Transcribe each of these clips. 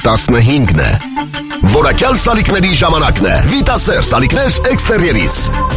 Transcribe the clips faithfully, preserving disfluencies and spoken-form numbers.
տասնհինգն է։ Որակյալ սալիկների ժամանակն է։ Վիտասեր սալիկներ էքստերիերից։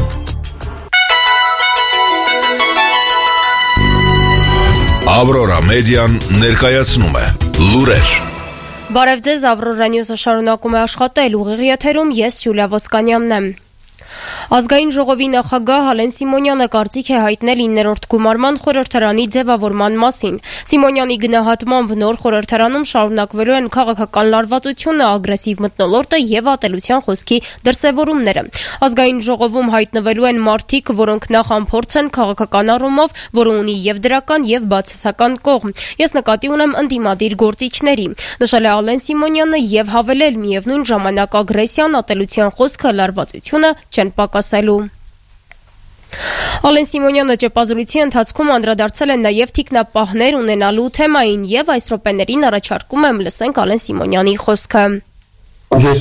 Ավրորա մեդիան ներկայացնում է լուրեր։ Բարև ձեզ, Ավրորա Նյուզը շարունակում է աշխատել, ուղիղ եթերում ես Յուլիա Ոսկանյանն եմ։ Ազգային ժողովի նախագահ Հալեն Սիմոնյանը կարծիք է հայտնել իններորդ գումարման խորհրդարանի ձևավորման մասին։ Սիմոնյանի գնահատմամբ նոր խորհրդարանում շարունակվելու են քաղաքական լարվածությունը, ագրեսիվ մթնոլորտը եւ ատելության խոսքի դրսեւորումները։ Ազգային ժողովում հայտնվելու են մարդիկ, որոնք նախ անփորձ են քաղաքական առումով, որը ունի եւ դրական եւ բացասական կողմ։ Ես նկատի ունեմ ընդդիմադիր գործիչների, նշել է Հալեն Սիմոնյանը եւ հավելել միևնույն ժամանակ ագրեսիան, ատելության խոսքը, լարվածությունը չեն պակասելու։ Հալեն Սիմոնյանը ճեպազրույցի ընթացքում անդրադարձել է նաև թիկնապահներ ունենալու թեմային եւ այս րոպեներին առաջարկում եմ լսենք Հալեն Սիմոնյանի խոսքը։ Ես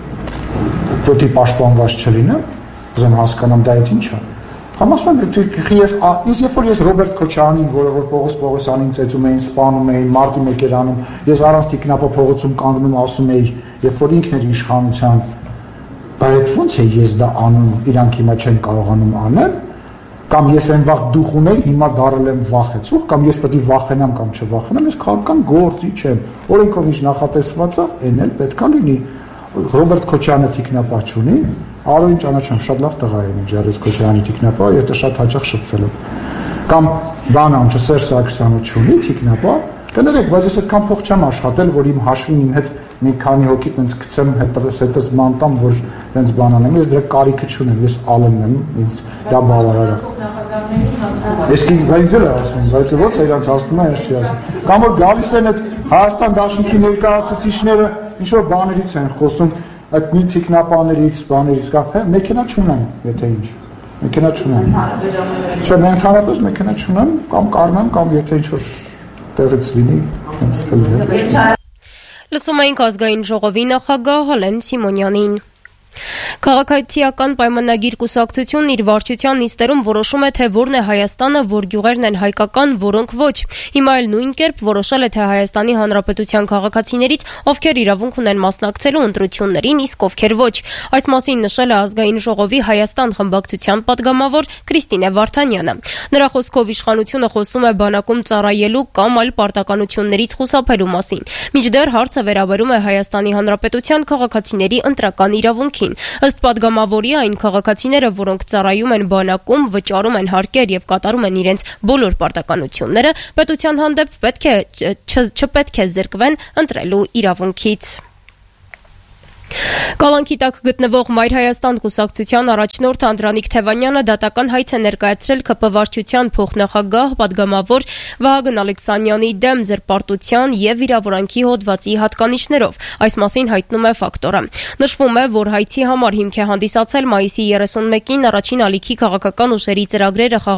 ոդի պաշտպանված չլինեմ, ուզում հասկանամ դա այդ ինչ է։ Կամ ասում եմ, ես երբ որ ես Ռոբերտ Քոչարյանին, որը որ Պողոս Պողոսյանին ծեծում էին, սպանում էին, մարտի մեկ էր անում, ես առանց թիկնապա փողոցում կանգնում ասում էի, երբ որ ինքն էր իշխանության, բայց ո՞նց է ես դա անում, իրանք հիմա չեն կարողանում անել, կամ ես այն վաղ դուխ ունեի, հիմա դարել եմ վախեցող, կամ ես պետք է վախենամ կամ չվախենամ, ես քաղաքական գործիչ եմ, օրենքով ինչ նախատեսված է, այն էլ պետք է լինի։ Ռոբերտ Քոչարյանը թիկնապահ չունի, Արոյին ճանաչում, շատ լավ տղա է, ինչ արեց Քոչարյանի թիկնապահ, եթե շատ հաճախ շփվել եմ։ Կամ բանը ամ Սերժ Սարգսյանը չունի թիկնապահ, կներեք, բայց ես այդքան փող չեմ աշխատել, որ իմ հաշվին իմ հետ մի քանի հոգի տենց գցեմ հետևս հետս մանտամ, որ տենց բան անեմ, ես դրա կարիքը չունեմ, ես ալենն եմ, ինձ դա բավարար է։ Ես ինձ բայց էլ ասում, բայց ո՞նց է իրանց ասում են, ես չի ասում։ Կամ որ գալիս են այդ Հայաստան Դաշնքի ներկայացուցիչները, ինչ որ բաներից են խոսում, այդ մի թիկնապաներից, բաներից, կա, մեքենա չունեմ, եթե ինչ։ Մեքենա չունեմ։ Չէ, mən ընդհանրապես մեքենա չունեմ, կամ կառնեմ, կամ եթե ինչ որ տեղից լինի, հենց կլինի։ Լսում էինք ազգային ժողովի նախագահ Հալեն Սիմոնյանին։ Քաղաքացիական պայմանագիր կուսակցությունն իր վարչության նիստերում որոշում է, թե որն է Հայաստանը, որ գյուղերն են հայկական, որոնք ոչ։ Հիմա էլ նույն կերպ որոշել է, թե Հայաստանի Հանրապետության քաղաքացիներից ովքեր իրավունք ունեն մասնակցելու ընտրություններին, իսկ ովքեր ոչ։ Այս մասին նշել է ազգային ժողովի Հայաստան խմբակցության պատգամավոր Քրիստինե Վարդանյանը։ Նրա խոսքով իշխանությունը խոսում է բանակում ծառայելու կամ այլ պարտականություններից խուսափելու մասին։ Մինչդեռ հարցը վերաբերում է Հայաստանի Հանրապետության քաղաքացիների ընտրական իրավունքին։ Ըստ պատգամավորի այն քաղաքացիները, որոնք ծառայում են բանակում, վճարում են հարկեր եւ կատարում են իրենց բոլոր պարտականությունները, պետության հանդեպ պետք է չպետք է զրկվեն ընտրելու իրավունքից։ Կալանքի տակ գտնվող Մայր Հայաստան կուսակցության առաջնորդ Անդրանիկ Թևանյանը դատական հայց է ներկայացրել ՔՊ վարչության փոխնախագահ պատգամավոր Վահագն Ալեքսանյանի դեմ զրպարտության եւ վիրավորանքի հոդվածի հատկանիշներով։ Այս մասին հայտնում է Ֆակտորը։ Նշվում է, որ հայցի համար հիմք է հանդիսացել մայիսի երեսունմեկին առաջին ալիքի քաղաքական ուժերի ծրագրերը